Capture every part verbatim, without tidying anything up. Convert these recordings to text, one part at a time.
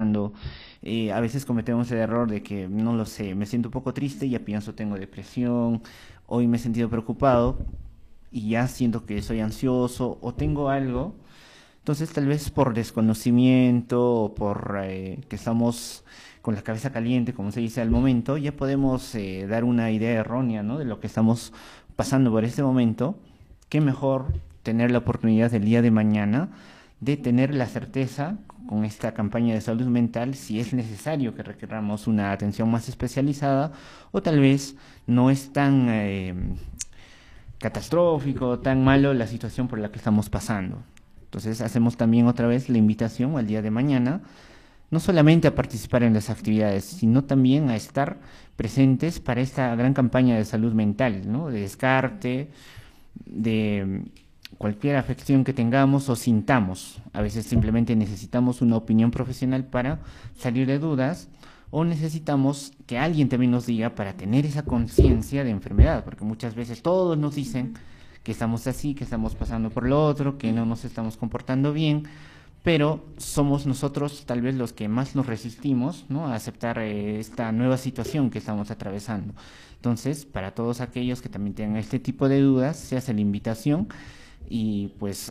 pasando. Eh, a veces cometemos el error de que, no lo sé, me siento un poco triste y ya pienso tengo depresión, hoy me he sentido preocupado y ya siento que soy ansioso o tengo algo. Entonces, tal vez por desconocimiento o por eh, que estamos con la cabeza caliente, como se dice al momento, ya podemos eh, dar una idea errónea, ¿no?, de lo que estamos pasando por este momento. Qué mejor tener la oportunidad del día de mañana de tener la certeza con esta campaña de salud mental si es necesario que requeramos una atención más especializada o tal vez no es tan eh, catastrófico, tan malo la situación por la que estamos pasando. Entonces hacemos también otra vez la invitación al día de mañana, no solamente a participar en las actividades, sino también a estar presentes para esta gran campaña de salud mental, ¿no?, de descarte, de cualquier afección que tengamos o sintamos. A veces simplemente necesitamos una opinión profesional para salir de dudas o necesitamos que alguien también nos diga para tener esa conciencia de enfermedad, porque muchas veces todos nos dicen que estamos así, que estamos pasando por lo otro, que no nos estamos comportando bien, pero somos nosotros tal vez los que más nos resistimos, ¿no?, a aceptar eh, esta nueva situación que estamos atravesando. Entonces, para todos aquellos que también tengan este tipo de dudas, se hace la invitación y pues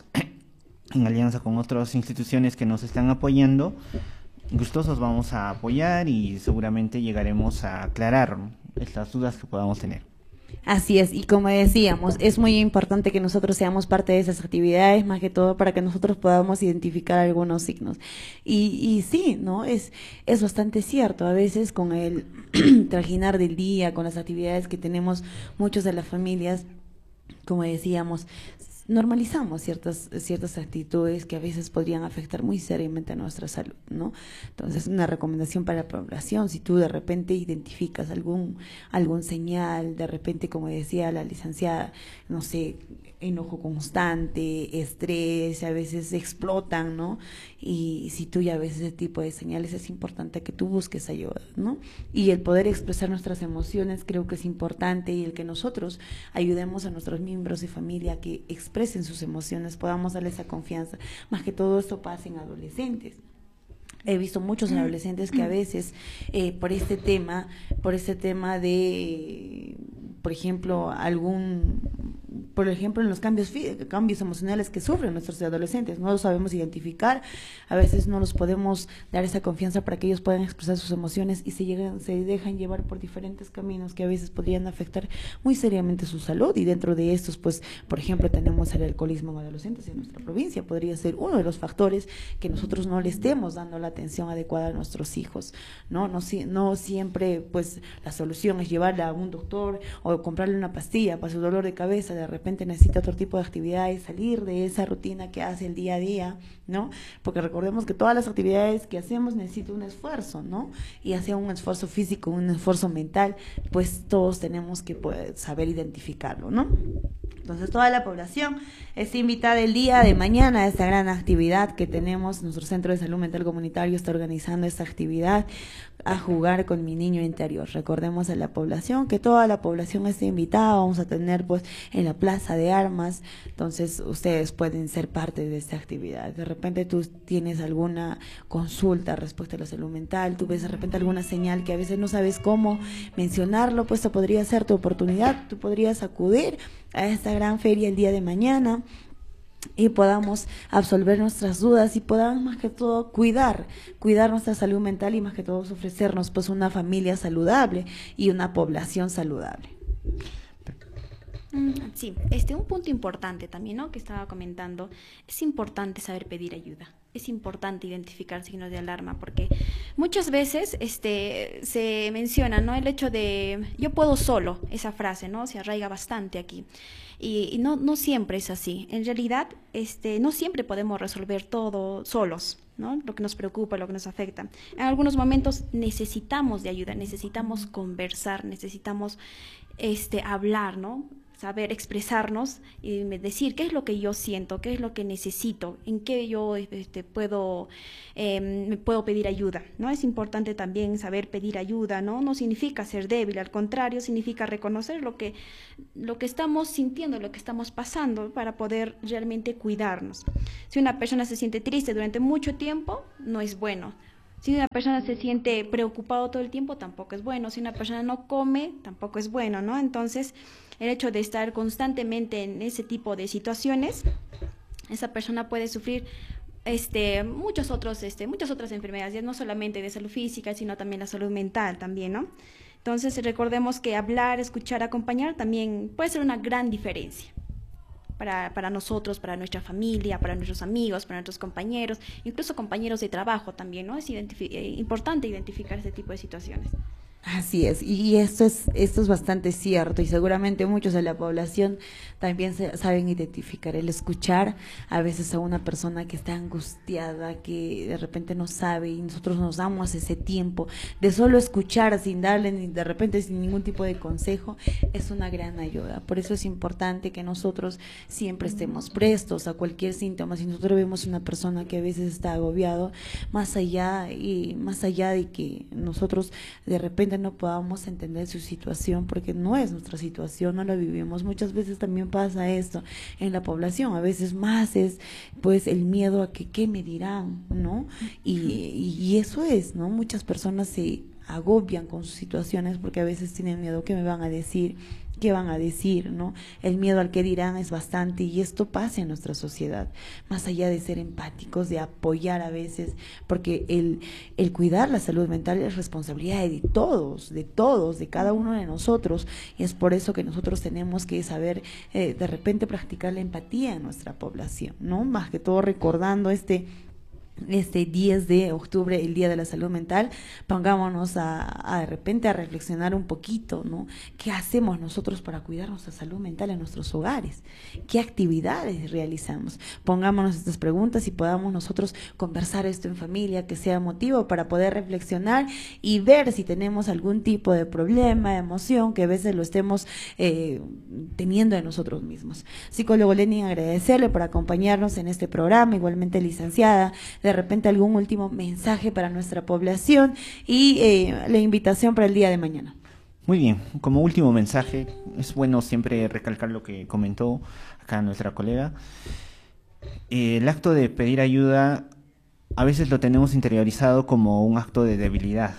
en alianza con otras instituciones que nos están apoyando, gustosos vamos a apoyar y seguramente llegaremos a aclarar estas dudas que podamos tener. Así es, y como decíamos, es muy importante que nosotros seamos parte de esas actividades, más que todo para que nosotros podamos identificar algunos signos. Y, y sí, ¿no? Es, es bastante cierto, a veces con el trajinar del día, con las actividades que tenemos muchos de las familias, como decíamos, normalizamos ciertas ciertas actitudes que a veces podrían afectar muy seriamente a nuestra salud, ¿no? Entonces, una recomendación para la población, si tú de repente identificas algún algún señal, de repente, como decía la licenciada, no sé, enojo constante, estrés, a veces explotan, ¿no? Y si tú ya ves ese tipo de señales, es importante que tú busques ayuda, ¿no? Y el poder expresar nuestras emociones creo que es importante, y el que nosotros ayudemos a nuestros miembros de familia a que expresen sus emociones, podamos darles esa confianza. Más que todo esto pasa en adolescentes. He visto muchos adolescentes que a veces eh, por este tema, por este tema de, por ejemplo, algún, por ejemplo, en los cambios cambios emocionales que sufren nuestros adolescentes, no los sabemos identificar, a veces no los podemos dar esa confianza para que ellos puedan expresar sus emociones y se llegan, se dejan llevar por diferentes caminos que a veces podrían afectar muy seriamente su salud. Y dentro de estos, pues, por ejemplo, tenemos el alcoholismo en adolescentes en nuestra provincia, podría ser uno de los factores que nosotros no le estemos dando la atención adecuada a nuestros hijos, ¿no? No, no siempre, pues, la solución es llevarla a un doctor o comprarle una pastilla para su dolor de cabeza. De repente necesita otro tipo de actividades, salir de esa rutina que hace el día a día, ¿no? Porque recordemos que todas las actividades que hacemos necesitan un esfuerzo, ¿no? Y hacia un esfuerzo físico, un esfuerzo mental, pues todos tenemos que poder saber identificarlo, ¿no? Entonces, toda la población está invitada el día de mañana a esta gran actividad que tenemos. Nuestro Centro de Salud Mental Comunitario está organizando esta actividad, a jugar con mi niño interior. Recordemos a la población que toda la población está invitada. Vamos a tener, pues, en la Plaza de Armas. Entonces, ustedes pueden ser parte de esta actividad. De repente tú tienes alguna consulta respecto a la salud mental, tú ves de repente alguna señal que a veces no sabes cómo mencionarlo, pues esta podría ser tu oportunidad. Tú podrías acudir a esta gran feria el día de mañana y podamos absolver nuestras dudas y podamos, más que todo, cuidar, cuidar nuestra salud mental y más que todo ofrecernos, pues, una familia saludable y una población saludable. Sí, este un punto importante también, ¿no?, que estaba comentando, es importante saber pedir ayuda. Es importante identificar signos de alarma, porque muchas veces este se menciona, ¿no?, el hecho de yo puedo solo, esa frase, ¿no?, se arraiga bastante aquí. Y, y no, no siempre es así. En realidad, este, no siempre podemos resolver todo solos, ¿no?, lo que nos preocupa, lo que nos afecta. En algunos momentos necesitamos de ayuda, necesitamos conversar, necesitamos este, hablar, ¿no?, saber expresarnos y decir qué es lo que yo siento, qué es lo que necesito, en qué yo este, puedo, eh, me puedo pedir ayuda, ¿no? Es importante también saber pedir ayuda, ¿no? No significa ser débil, al contrario, significa reconocer lo que, lo que estamos sintiendo, lo que estamos pasando, para poder realmente cuidarnos. Si una persona se siente triste durante mucho tiempo, no es bueno. Si una persona se siente preocupado todo el tiempo, tampoco es bueno. Si una persona no come, tampoco es bueno, ¿no? Entonces, el hecho de estar constantemente en ese tipo de situaciones, esa persona puede sufrir este muchos otros este muchas otras enfermedades, ya no solamente de salud física, sino también la salud mental también, ¿no? Entonces, recordemos que hablar, escuchar, acompañar también puede ser una gran diferencia para, para nosotros, para nuestra familia, para nuestros amigos, para nuestros compañeros, incluso compañeros de trabajo también, ¿no? Es identifi- eh, importante identificar este tipo de situaciones. Así es, y esto es, esto es bastante cierto, y seguramente muchos de la población también se, saben identificar el escuchar a veces a una persona que está angustiada, que de repente no sabe, y nosotros nos damos ese tiempo de solo escuchar sin darle ni de repente sin ningún tipo de consejo, es una gran ayuda. Por eso es importante que nosotros siempre estemos prestos a cualquier síntoma. Si nosotros vemos una persona que a veces está agobiado, más allá y más allá de que nosotros de repente no podamos entender su situación, porque no es nuestra situación, no la vivimos. Muchas veces también pasa esto en la población, a veces más es pues el miedo a que qué me dirán, ¿no? Y, y, y eso es, ¿no? Muchas personas se agobian con sus situaciones porque a veces tienen miedo, ¿qué me van a decir? ¿Qué van a decir? ¿No? El miedo al que dirán es bastante, y esto pasa en nuestra sociedad, más allá de ser empáticos, de apoyar a veces, porque el, el cuidar la salud mental es responsabilidad de todos, de todos, de cada uno de nosotros, y es por eso que nosotros tenemos que saber eh, de repente practicar la empatía en nuestra población, ¿no? Más que todo recordando este este diez de octubre, el Día de la Salud Mental, pongámonos a, a de repente a reflexionar un poquito, ¿no? ¿Qué hacemos nosotros para cuidar nuestra salud mental en nuestros hogares? ¿Qué actividades realizamos? Pongámonos estas preguntas y podamos nosotros conversar esto en familia, que sea motivo para poder reflexionar y ver si tenemos algún tipo de problema, emoción, que a veces lo estemos eh, teniendo en nosotros mismos. Psicólogo Lenin, agradecerle por acompañarnos en este programa, igualmente licenciada, de repente algún último mensaje para nuestra población y eh, la invitación para el día de mañana. Muy bien, como último mensaje, es bueno siempre recalcar lo que comentó acá nuestra colega. Eh, el acto de pedir ayuda a veces lo tenemos interiorizado como un acto de debilidad,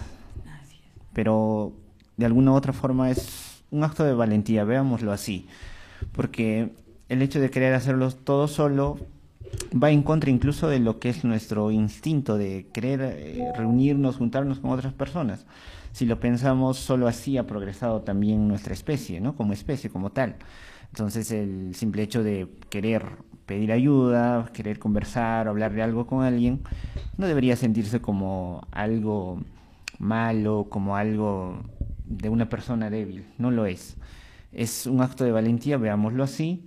pero de alguna u otra forma es un acto de valentía, veámoslo así, porque el hecho de querer hacerlo todo solo va en contra incluso de lo que es nuestro instinto de querer eh, reunirnos, juntarnos con otras personas. Si lo pensamos, solo así ha progresado también nuestra especie, ¿no? Como especie, como tal. Entonces, el simple hecho de querer pedir ayuda, querer conversar, hablar de algo con alguien, no debería sentirse como algo malo, como algo de una persona débil. No lo es. Es un acto de valentía, veámoslo así.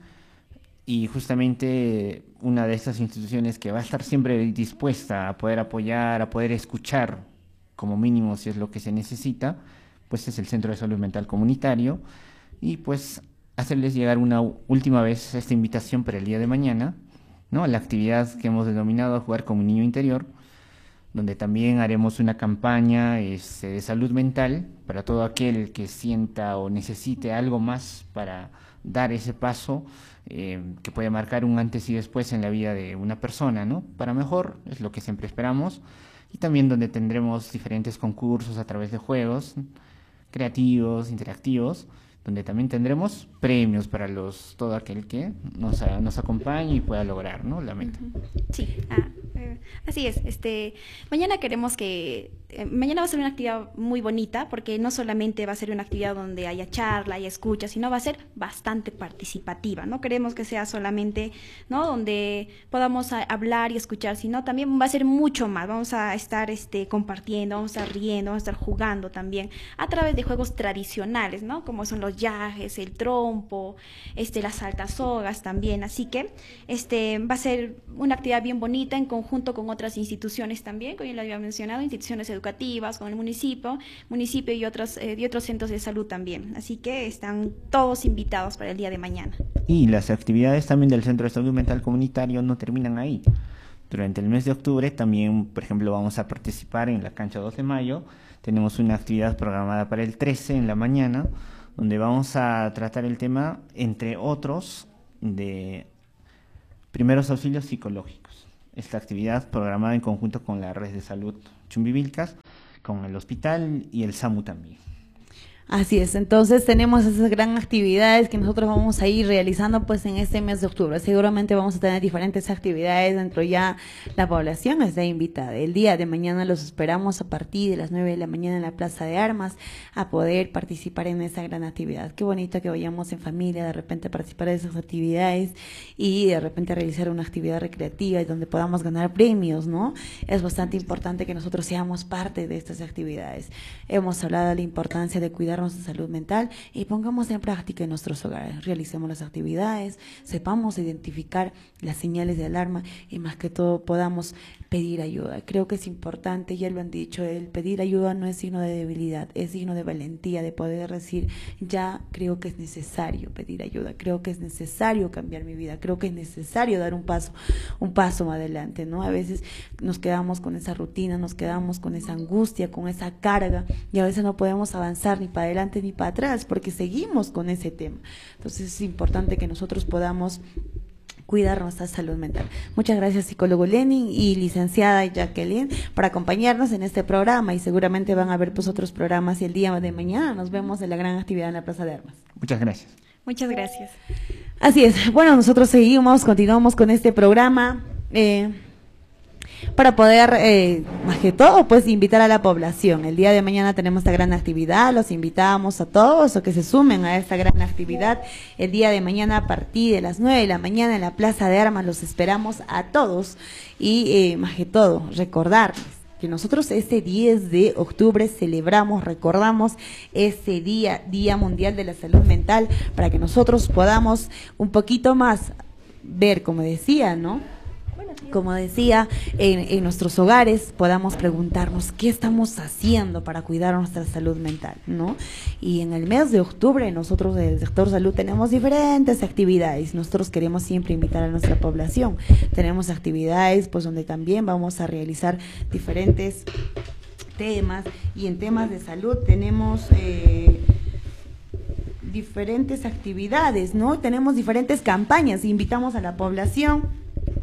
Y justamente una de estas instituciones que va a estar siempre dispuesta a poder apoyar, a poder escuchar, como mínimo si es lo que se necesita, pues es el Centro de Salud Mental Comunitario, y pues hacerles llegar una última vez esta invitación para el día de mañana, ¿no? A la actividad que hemos denominado Jugar con mi niño interior, donde también haremos una campaña este, de salud mental para todo aquel que sienta o necesite algo más para dar ese paso eh, que puede marcar un antes y después en la vida de una persona, ¿no? Para mejor, es lo que siempre esperamos, y también donde tendremos diferentes concursos a través de juegos creativos, interactivos, donde también tendremos premios para los todo aquel que nos, nos acompañe y pueda lograr, ¿no? La meta. Sí, ah, eh, así es. Este, mañana queremos que eh, mañana va a ser una actividad muy bonita, porque no solamente va a ser una actividad donde haya charla, haya escucha, sino va a ser bastante participativa. No queremos que sea solamente, ¿no?, donde podamos a, hablar y escuchar, sino también va a ser mucho más. Vamos a estar este compartiendo, vamos a estar riendo, vamos a estar jugando también a través de juegos tradicionales, ¿no?, como son los yajes, el trompo, este, las saltasogas también. Así que este va a ser una actividad bien bonita en conjunto con otras instituciones también, como ya lo había mencionado, instituciones educativas, con el municipio, municipio y otros, eh, y otros centros de salud también. Así que están todos invitados para el día de mañana. Y las actividades también del Centro de Salud Mental Comunitario no terminan ahí. Durante el mes de octubre también, por ejemplo, vamos a participar en la cancha dos de mayo. Tenemos una actividad programada para el trece en la mañana, donde vamos a tratar el tema, entre otros, de primeros auxilios psicológicos. esta actividad programada en conjunto con la Red de Salud Chumbivilcas, con el hospital y el SAMU también. Así es, entonces tenemos esas gran actividades que nosotros vamos a ir realizando pues en este mes de octubre. Seguramente vamos a tener diferentes actividades dentro ya la población está invitada. El día de mañana los esperamos a partir de las nueve de la mañana en la Plaza de Armas a poder participar en esa gran actividad. Qué bonito que vayamos en familia, de repente participar de esas actividades y de repente realizar una actividad recreativa y donde podamos ganar premios, ¿no? Es bastante importante que nosotros seamos parte de estas actividades. Hemos hablado de la importancia de cuidar nuestra salud mental y pongamos en práctica en nuestros hogares, realicemos las actividades, sepamos identificar las señales de alarma y más que todo podamos pedir ayuda. Creo que es importante, ya lo han dicho, el pedir ayuda no es signo de debilidad, es signo de valentía, de poder decir, ya creo que es necesario pedir ayuda, creo que es necesario cambiar mi vida, creo que es necesario dar un paso, un paso adelante, ¿no? A veces nos quedamos con esa rutina, nos quedamos con esa angustia, con esa carga y a veces no podemos avanzar ni para adelante ni para atrás porque seguimos con ese tema. Entonces es importante que nosotros podamos cuidar nuestra salud mental. Muchas gracias, psicólogo Lenin y licenciada Jacqueline, por acompañarnos en este programa y seguramente van a ver pues otros programas y el día de mañana nos vemos en la gran actividad en la Plaza de Armas. Muchas gracias. Muchas gracias. Así es. Bueno, nosotros seguimos, continuamos con este programa. Eh, para poder, eh, más que todo, pues invitar a la población. El día de mañana tenemos esta gran actividad, los invitamos a todos a que se sumen a esta gran actividad. El día de mañana a partir de las nueve de la mañana en la Plaza de Armas los esperamos a todos y, eh, más que todo, recordarles que nosotros ese diez de octubre celebramos, recordamos ese día, Día Mundial de la Salud Mental, para que nosotros podamos un poquito más ver, como decía, ¿no? Como decía, en, en nuestros hogares podamos preguntarnos qué estamos haciendo para cuidar nuestra salud mental, ¿no? Y en el mes de octubre nosotros del sector salud tenemos diferentes actividades. Nosotros queremos siempre invitar a nuestra población. Tenemos actividades pues donde también vamos a realizar diferentes temas y en temas de salud tenemos eh, diferentes actividades, ¿no? Tenemos diferentes campañas. Invitamos a la población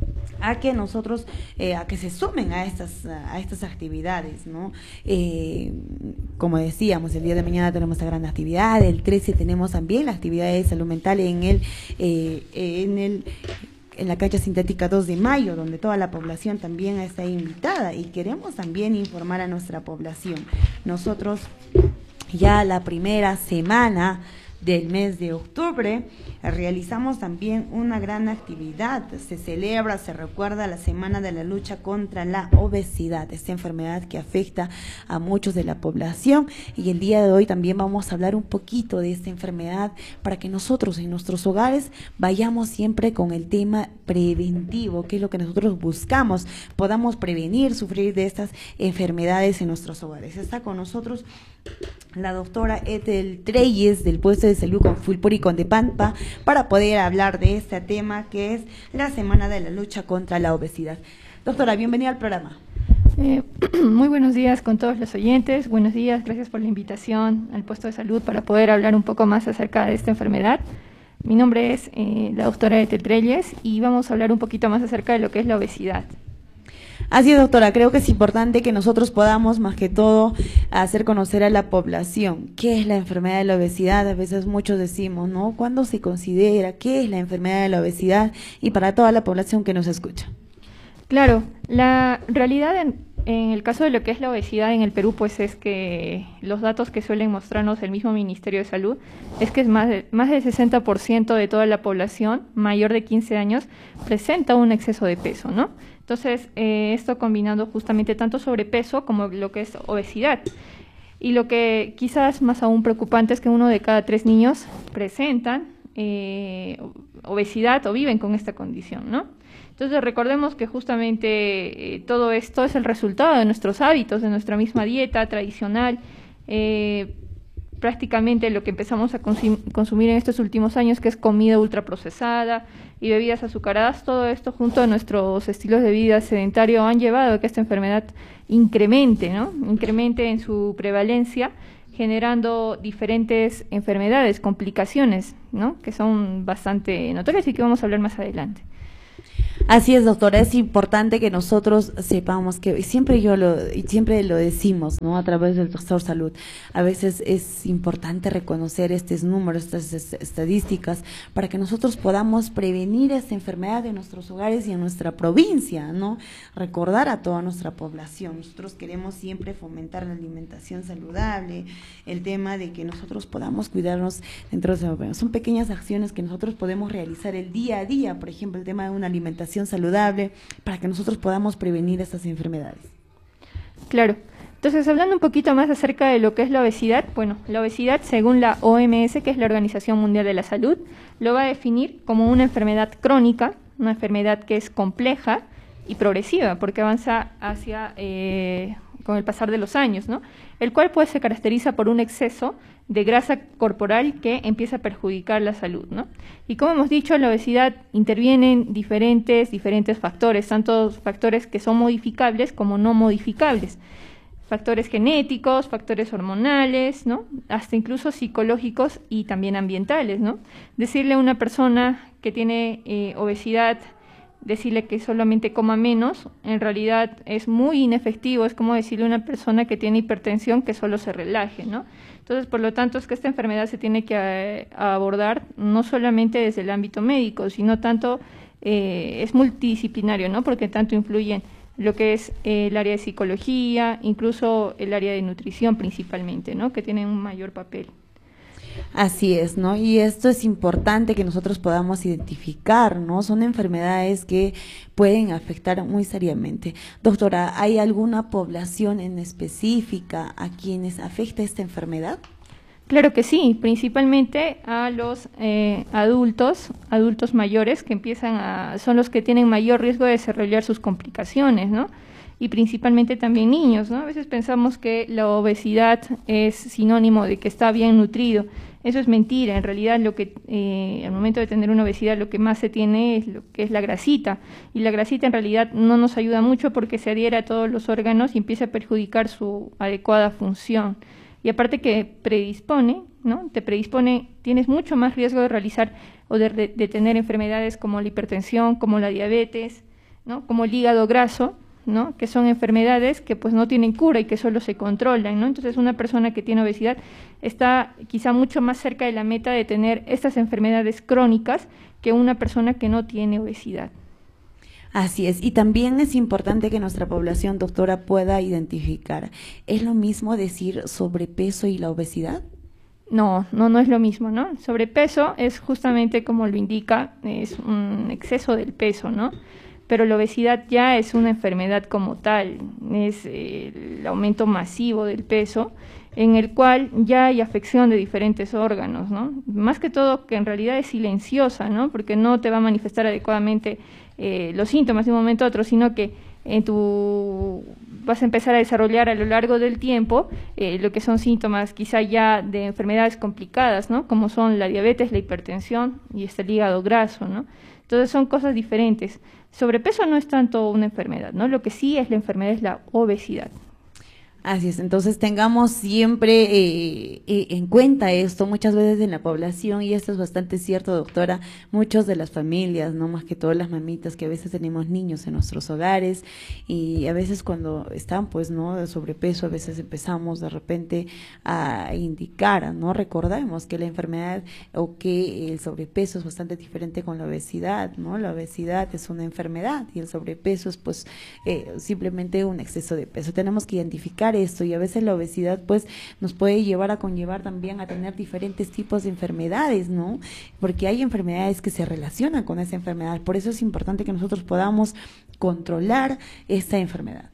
a que nosotros, eh, a que se sumen a estas, a estas actividades, ¿no? Eh, como decíamos, el día de mañana tenemos esta gran actividad, el trece tenemos también la actividad de salud mental en el, eh, en el, en la cancha sintética dos de mayo, donde toda la población también está invitada y queremos también informar a nuestra población. Nosotros ya la primera semana del mes de octubre realizamos también una gran actividad. Se celebra, se recuerda la Semana de la Lucha contra la Obesidad, esta enfermedad que afecta a muchos de la población, y el día de hoy también vamos a hablar un poquito de esta enfermedad para que nosotros en nuestros hogares vayamos siempre con el tema preventivo, que es lo que nosotros buscamos, podamos prevenir sufrir de estas enfermedades en nuestros hogares. Está con nosotros la doctora Ethel Treyes del puesto de salud con Fulpuri con de Pampa para poder hablar de este tema que es la Semana de la Lucha contra la Obesidad. Doctora, bienvenida al programa. Eh, muy buenos días con todos los oyentes, buenos días, gracias por la invitación al puesto de salud para poder hablar un poco más acerca de esta enfermedad. Mi nombre es eh, la doctora Ethel Treyes y vamos a hablar un poquito más acerca de lo que es la obesidad. Así es, doctora, creo que es importante que nosotros podamos, más que todo, hacer conocer a la población qué es la enfermedad de la obesidad. A veces muchos decimos, ¿no? ¿Cuándo se considera qué es la enfermedad de la obesidad? Y para toda la población que nos escucha. Claro, la realidad en, en el caso de lo que es la obesidad en el Perú, pues es que los datos que suelen mostrarnos el mismo Ministerio de Salud es que es más, de, más del sesenta por ciento de toda la población mayor de quince años presenta un exceso de peso, ¿no? Entonces, eh, esto combinando justamente tanto sobrepeso como lo que es obesidad. Y lo que quizás más aún preocupante es que uno de cada tres niños presentan eh, obesidad o viven con esta condición, ¿no? Entonces, recordemos que justamente eh, todo esto es el resultado de nuestros hábitos, de nuestra misma dieta tradicional, eh, prácticamente lo que empezamos a consum- consumir en estos últimos años, que es comida ultraprocesada y bebidas azucaradas. Todo esto junto a nuestros estilos de vida sedentario han llevado a que esta enfermedad incremente, ¿no? Incremente en su prevalencia, generando diferentes enfermedades, complicaciones, ¿no? Que son bastante notorias y que vamos a hablar más adelante. Así es, doctora, es importante que nosotros sepamos que, y siempre yo lo, y siempre lo decimos, ¿no? A través del sector salud, a veces es importante reconocer estos números, estas estadísticas, para que nosotros podamos prevenir esta enfermedad en nuestros hogares y en nuestra provincia, ¿no? Recordar a toda nuestra población. Nosotros queremos siempre fomentar la alimentación saludable, el tema de que nosotros podamos cuidarnos dentro de, son pequeñas acciones que nosotros podemos realizar el día a día, por ejemplo, el tema de una alimentación saludable, para que nosotros podamos prevenir estas enfermedades. Claro. Entonces, hablando un poquito más acerca de lo que es la obesidad, bueno, la obesidad, según la O M S, que es la Organización Mundial de la Salud, lo va a definir como una enfermedad crónica, una enfermedad que es compleja y progresiva, porque avanza hacia, eh, con el pasar de los años, ¿no? El cual pues se caracteriza por un exceso de grasa corporal que empieza a perjudicar la salud, ¿no? Y como hemos dicho, la obesidad intervienen diferentes, diferentes factores, tanto factores que son modificables como no modificables, factores genéticos, factores hormonales, ¿no? Hasta incluso psicológicos y también ambientales, ¿no? Decirle a una persona que tiene eh, obesidad, decirle que solamente coma menos, en realidad es muy inefectivo, es como decirle a una persona que tiene hipertensión que solo se relaje, ¿no? Entonces, por lo tanto, es que esta enfermedad se tiene que eh, abordar no solamente desde el ámbito médico, sino tanto, eh, es multidisciplinario, ¿no? Porque tanto influyen lo que es eh, el área de psicología, incluso el área de nutrición principalmente, ¿no? Que tienen un mayor papel. Así es, ¿no? Y esto es importante que nosotros podamos identificar, ¿no? Son enfermedades que pueden afectar muy seriamente. Doctora, ¿hay alguna población en específica a quienes afecta esta enfermedad? Claro que sí, principalmente a los eh, adultos, adultos mayores que empiezan a, son los que tienen mayor riesgo de desarrollar sus complicaciones, ¿no? Y principalmente también niños, ¿no? A veces pensamos que la obesidad es sinónimo de que está bien nutrido. Eso es mentira. En realidad, lo que eh, al momento de tener una obesidad, lo que más se tiene es lo que es la grasita. Y la grasita en realidad no nos ayuda mucho porque se adhiere a todos los órganos y empieza a perjudicar su adecuada función. Y aparte que predispone, ¿no? Te predispone, tienes mucho más riesgo de realizar o de, de, de tener enfermedades como la hipertensión, como la diabetes, ¿no? Como el hígado graso, ¿no? Que son enfermedades que pues no tienen cura y que solo se controlan, ¿no? Entonces una persona que tiene obesidad está quizá mucho más cerca de la meta de tener estas enfermedades crónicas que una persona que no tiene obesidad. Así es, y también es importante que nuestra población, doctora, pueda identificar. ¿Es lo mismo decir sobrepeso y la obesidad? No, no, no es lo mismo, ¿no? Sobrepeso es justamente como lo indica, es un exceso del peso, ¿no? Pero la obesidad ya es una enfermedad como tal, es eh, el aumento masivo del peso, en el cual ya hay afección de diferentes órganos, ¿no? Más que todo que en realidad es silenciosa, ¿no? Porque no te va a manifestar adecuadamente eh, los síntomas de un momento a otro, sino que en tu vas a empezar a desarrollar a lo largo del tiempo eh, lo que son síntomas quizá ya de enfermedades complicadas, ¿no? Como son la diabetes, la hipertensión y este el hígado graso, ¿no? Entonces son cosas diferentes. Sobrepeso no es tanto una enfermedad, ¿no? Lo que sí es la enfermedad es la obesidad. Así es, entonces tengamos siempre eh, eh, en cuenta esto, muchas veces en la población, y esto es bastante cierto, doctora, muchos de las familias, no más que todas las mamitas, que a veces tenemos niños en nuestros hogares, y a veces cuando están, pues, no, de sobrepeso, a veces empezamos de repente a indicar, ¿no? Recordemos que la enfermedad o que el sobrepeso es bastante diferente con la obesidad, ¿no? La obesidad es una enfermedad y el sobrepeso es, pues, eh, simplemente un exceso de peso. Tenemos que identificar esto, y a veces la obesidad pues nos puede llevar a conllevar también a tener diferentes tipos de enfermedades, ¿no? Porque hay enfermedades que se relacionan con esa enfermedad, por eso es importante que nosotros podamos controlar esta enfermedad.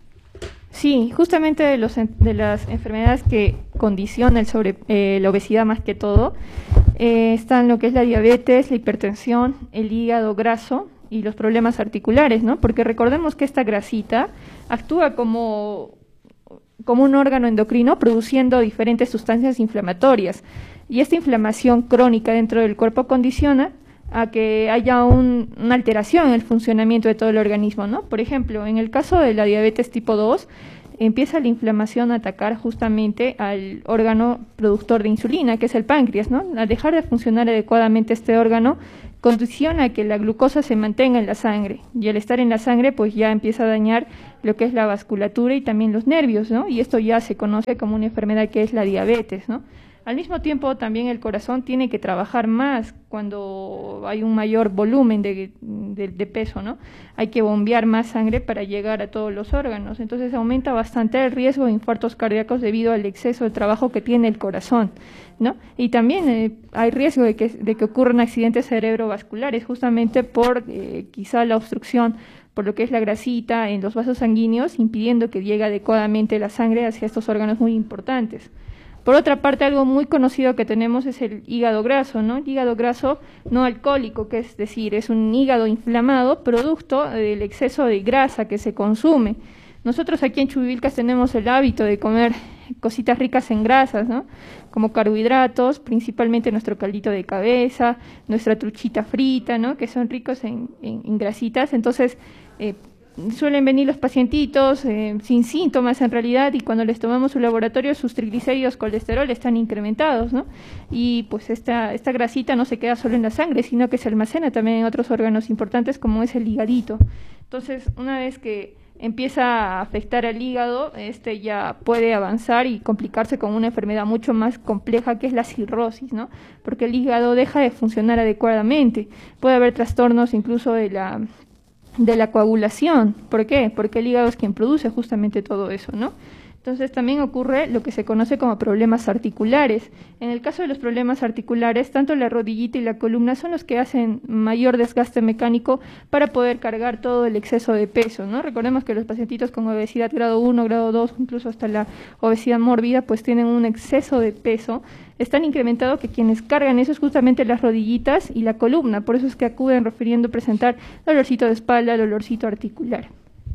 Sí, justamente de, los, de las enfermedades que condicionan el sobre, eh, la obesidad más que todo, eh, están lo que es la diabetes, la hipertensión, el hígado graso y los problemas articulares, ¿no? Porque recordemos que esta grasita actúa como como un órgano endocrino produciendo diferentes sustancias inflamatorias, y esta inflamación crónica dentro del cuerpo condiciona a que haya un, una alteración en el funcionamiento de todo el organismo, ¿no? Por ejemplo, en el caso de la diabetes tipo dos, empieza la inflamación a atacar justamente al órgano productor de insulina, que es el páncreas, ¿no? Al dejar de funcionar adecuadamente este órgano, condiciona a que la glucosa se mantenga en la sangre, y al estar en la sangre pues ya empieza a dañar lo que es la vasculatura y también los nervios, ¿no? Y esto ya se conoce como una enfermedad que es la diabetes, ¿no? Al mismo tiempo también el corazón tiene que trabajar más cuando hay un mayor volumen de, de, de peso, ¿no? Hay que bombear más sangre para llegar a todos los órganos, entonces aumenta bastante el riesgo de infartos cardíacos debido al exceso de trabajo que tiene el corazón, ¿no? Y también eh, hay riesgo de que, de que ocurran accidentes cerebrovasculares justamente por eh, quizá la obstrucción por lo que es la grasita en los vasos sanguíneos, impidiendo que llegue adecuadamente la sangre hacia estos órganos muy importantes. Por otra parte, algo muy conocido que tenemos es el hígado graso, ¿no? El hígado graso no alcohólico, que es decir, es un hígado inflamado producto del exceso de grasa que se consume. Nosotros aquí en Chubivilcas tenemos el hábito de comer cositas ricas en grasas, ¿no? Como carbohidratos, principalmente nuestro caldito de cabeza, nuestra truchita frita, ¿no? Que son ricos en, en, en grasitas. Entonces, eh, suelen venir los pacientitos eh, sin síntomas en realidad, y cuando les tomamos su laboratorio sus triglicéridos, colesterol están incrementados, ¿no? Y pues esta, esta grasita no se queda solo en la sangre, sino que se almacena también en otros órganos importantes como es el higadito. Entonces, una vez que empieza a afectar al hígado, este ya puede avanzar y complicarse con una enfermedad mucho más compleja que es la cirrosis, ¿no? Porque el hígado deja de funcionar adecuadamente. Puede haber trastornos incluso de la de la coagulación. ¿Por qué? Porque el hígado es quien produce justamente todo eso, ¿no? Entonces también ocurre lo que se conoce como problemas articulares. En el caso de los problemas articulares, tanto la rodillita y la columna son los que hacen mayor desgaste mecánico para poder cargar todo el exceso de peso, ¿no? Recordemos que los pacientitos con obesidad grado uno, grado dos, incluso hasta la obesidad mórbida, pues tienen un exceso de peso. Es tan incrementado que quienes cargan eso es justamente las rodillitas y la columna. Por eso es que acuden refiriendo presentar dolorcito de espalda, dolorcito articular.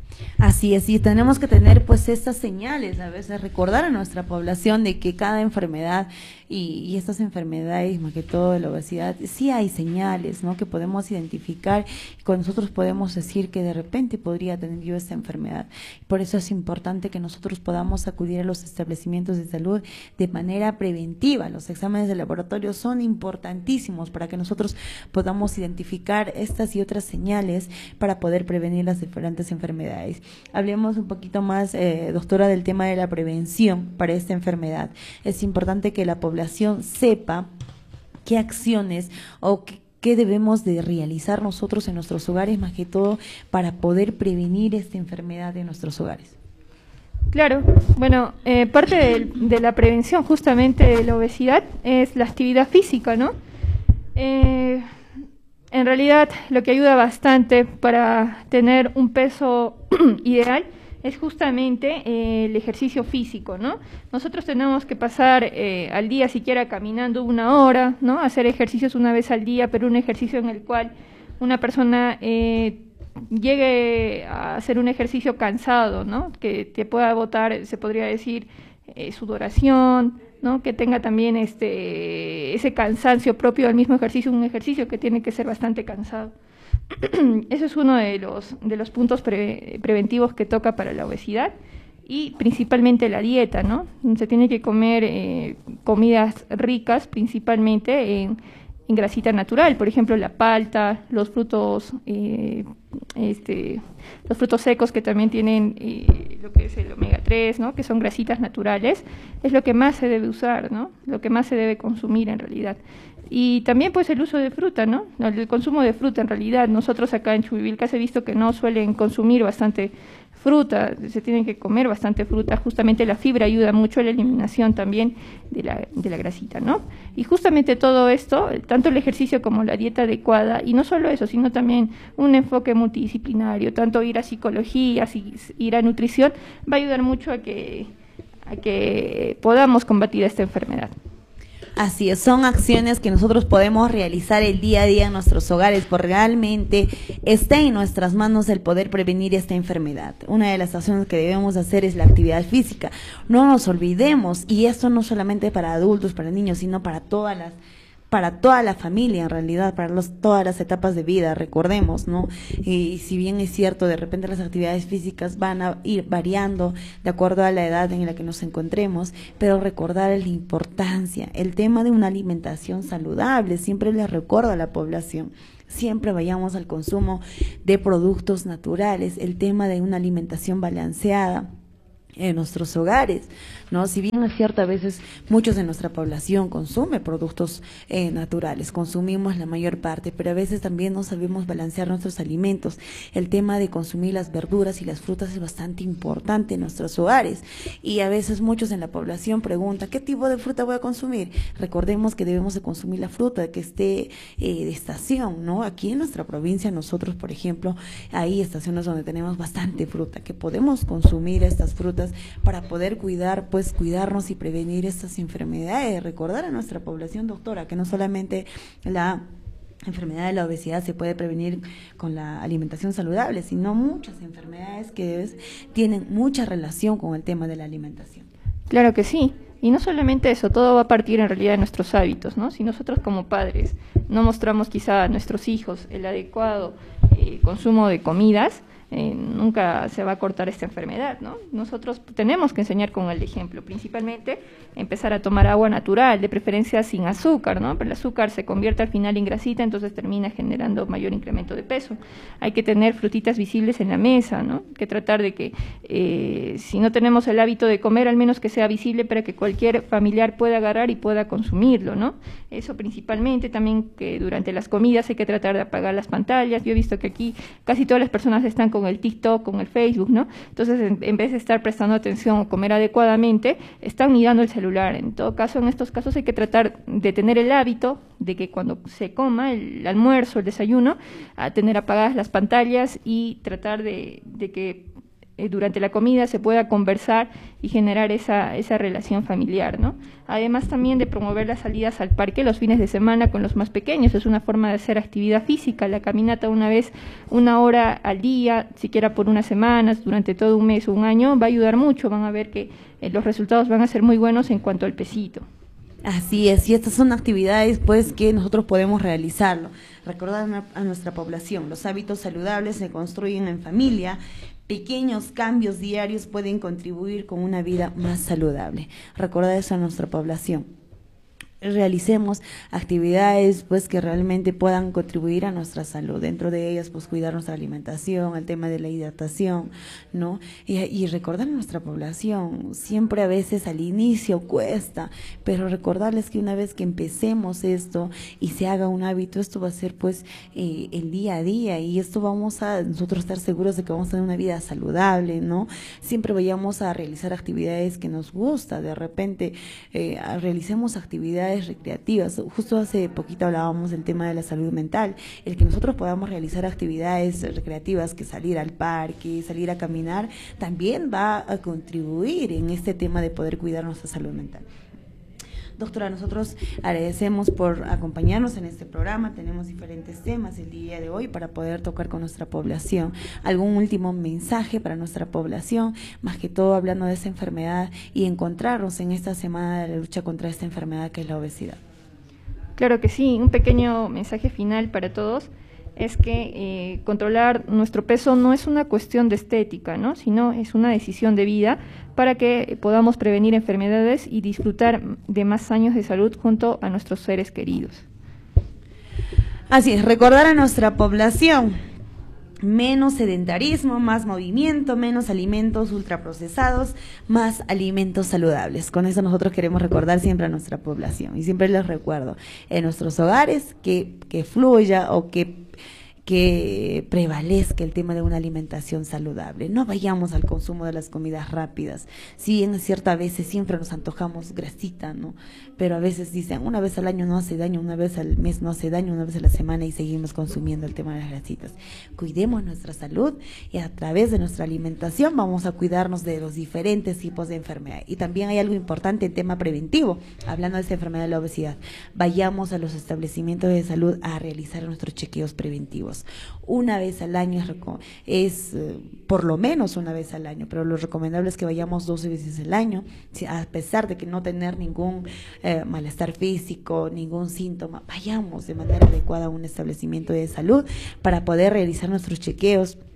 Así es, y tenemos que tener pues estas señales, a veces recordar a nuestra población de que cada enfermedad y, y estas enfermedades, más que todo la obesidad, sí hay señales, ¿no? Que podemos identificar y con nosotros podemos decir que de repente podría tener yo esta enfermedad. Por eso es importante que nosotros podamos acudir a los establecimientos de salud de manera preventiva. Los exámenes de laboratorio son importantísimos para que nosotros podamos identificar estas y otras señales para poder prevenir las diferentes enfermedades. Hablemos un poquito más, eh, doctora, del tema de la prevención para esta enfermedad. Es importante que la población sepa qué acciones o qué, qué debemos de realizar nosotros en nuestros hogares, más que todo para poder prevenir esta enfermedad en nuestros hogares. Claro, bueno, eh, parte de, de la prevención justamente de la obesidad es la actividad física, ¿no? Eh, En realidad, lo que ayuda bastante para tener un peso ideal es justamente eh, el ejercicio físico, ¿no? Nosotros tenemos que pasar eh, al día siquiera caminando una hora, ¿no? Hacer ejercicios una vez al día, pero un ejercicio en el cual una persona eh, llegue a hacer un ejercicio cansado, ¿no? Que te pueda botar, se podría decir, eh, sudoración, ¿no? Que tenga también este ese cansancio propio del mismo ejercicio, un ejercicio que tiene que ser bastante cansado. Eso es uno de los de los puntos pre, preventivos que toca para la obesidad, y principalmente la dieta, ¿no? Se tiene que comer eh, comidas ricas, principalmente en, en grasita natural, por ejemplo la palta, los frutos eh, este los frutos secos que también tienen eh, lo que es el omega tres, ¿no? Que son grasitas naturales, es lo que más se debe usar, ¿no? Lo que más se debe consumir en realidad. Y también pues el uso de fruta, ¿no? El consumo de fruta en realidad. Nosotros acá en Chubivilcas he visto que no suelen consumir bastante fruta, se tienen que comer bastante fruta. Justamente la fibra ayuda mucho a la eliminación también de la, de la grasita, ¿no? Y justamente todo esto, tanto el ejercicio como la dieta adecuada, y no solo eso, sino también un enfoque multidisciplinario, tanto ir a psicología, ir a nutrición, va a ayudar mucho a que, a que podamos combatir esta enfermedad. Así es, son acciones que nosotros podemos realizar el día a día en nuestros hogares, porque realmente está en nuestras manos el poder prevenir esta enfermedad. Una de las acciones que debemos hacer es la actividad física. No nos olvidemos, y esto no solamente para adultos, para niños, sino para todas las para toda la familia, en realidad, para los, todas las etapas de vida, recordemos, ¿no? Y si bien es cierto, de repente las actividades físicas van a ir variando de acuerdo a la edad en la que nos encontremos, pero recordar la importancia, el tema de una alimentación saludable, siempre les recuerdo a la población. siempre vayamos al consumo de productos naturales, el tema de una alimentación balanceada en nuestros hogares, ¿no? Si bien es cierto, a veces muchos de nuestra población consume productos eh, naturales, consumimos la mayor parte, pero a veces también no sabemos balancear nuestros alimentos. El tema de consumir las verduras y las frutas es bastante importante en nuestros hogares, y a veces muchos en la población preguntan, ¿qué tipo de fruta voy a consumir? Recordemos que debemos de consumir la fruta que esté eh, de estación, ¿no? Aquí en nuestra provincia, nosotros, por ejemplo, hay estaciones donde tenemos bastante fruta, que podemos consumir estas frutas para poder cuidar, pues cuidarnos y prevenir estas enfermedades. Recordar a nuestra población, doctora, que no solamente la enfermedad de la obesidad se puede prevenir con la alimentación saludable, sino muchas enfermedades que es, tienen mucha relación con el tema de la alimentación. Claro que sí. Y no solamente eso, todo va a partir en realidad de nuestros hábitos, ¿no? Si nosotros como padres no mostramos quizá a nuestros hijos el adecuado eh, consumo de comidas, Eh, nunca se va a cortar esta enfermedad, ¿no? Nosotros tenemos que enseñar con el ejemplo, principalmente empezar a tomar agua natural, de preferencia sin azúcar, ¿no? Pero el azúcar se convierte al final en grasita, entonces termina generando mayor incremento de peso. Hay que tener frutitas visibles en la mesa, ¿no? Hay que tratar de que eh, si no tenemos el hábito de comer, al menos que sea visible para que cualquier familiar pueda agarrar y pueda consumirlo, ¿no? Eso principalmente, también que durante las comidas hay que tratar de apagar las pantallas. Yo he visto que aquí casi todas las personas están con con el TikTok, con el Facebook, ¿no? Entonces, en, en vez de estar prestando atención o comer adecuadamente, están mirando el celular. En todo caso, en estos casos hay que tratar de tener el hábito de que cuando se coma el almuerzo, el desayuno, a tener apagadas las pantallas y tratar de, de que durante la comida se pueda conversar y generar esa, esa relación familiar, ¿no? Además también de promover las salidas al parque los fines de semana con los más pequeños. Es una forma de hacer actividad física, la caminata una vez, una hora al día, siquiera por unas semanas, durante todo un mes o un año, va a ayudar mucho. Van a ver que eh, los resultados van a ser muy buenos en cuanto al pesito. Así es, y estas son actividades pues que nosotros podemos realizarlo. Recordar a nuestra población, los hábitos saludables se construyen en familia. Pequeños cambios diarios pueden contribuir con una vida más saludable. Recordar eso a nuestra población. Realicemos actividades pues que realmente puedan contribuir a nuestra salud, dentro de ellas pues cuidar nuestra alimentación, el tema de la hidratación, ¿no? Y, y recordar a nuestra población, siempre a veces al inicio cuesta, pero recordarles que una vez que empecemos esto y se haga un hábito, esto va a ser pues eh, el día a día, y esto vamos a nosotros estar seguros de que vamos a tener una vida saludable, ¿no? Siempre vayamos a realizar actividades que nos gusta, de repente eh, realicemos actividades recreativas. Justo hace poquito hablábamos del tema de la salud mental, el que nosotros podamos realizar actividades recreativas, que salir al parque, salir a caminar, también va a contribuir en este tema de poder cuidar nuestra salud mental. Doctora, nosotros agradecemos por acompañarnos en este programa. Tenemos diferentes temas el día de hoy para poder tocar con nuestra población. ¿Algún último mensaje para nuestra población? Más que todo hablando de esta enfermedad y encontrarnos en esta semana de la lucha contra esta enfermedad que es la obesidad. Claro que sí, un pequeño mensaje final para todos es que eh, controlar nuestro peso no es una cuestión de estética, ¿no? Sino es una decisión de vida para que podamos prevenir enfermedades y disfrutar de más años de salud junto a nuestros seres queridos. Así es, recordar a nuestra población: menos sedentarismo, más movimiento, menos alimentos ultraprocesados, más alimentos saludables. Con eso nosotros queremos recordar siempre a nuestra población, y siempre les recuerdo, en nuestros hogares que, que fluya o que que prevalezca el tema de una alimentación saludable. No vayamos al consumo de las comidas rápidas. Si bien es cierto, a veces siempre nos antojamos grasita, ¿no? Pero a veces dicen, una vez al año no hace daño, una vez al mes no hace daño, una vez a la semana, y seguimos consumiendo el tema de las grasitas. Cuidemos nuestra salud, y a través de nuestra alimentación vamos a cuidarnos de los diferentes tipos de enfermedad. Y también hay algo importante en tema preventivo, hablando de esta enfermedad de la obesidad. Vayamos a los establecimientos de salud a realizar nuestros chequeos preventivos. Una vez al año es, es eh, por lo menos una vez al año, pero lo recomendable es que vayamos doce veces al año, a pesar de que no tener ningún eh, malestar físico, ningún síntoma. Vayamos de manera adecuada a un establecimiento de salud para poder realizar nuestros chequeos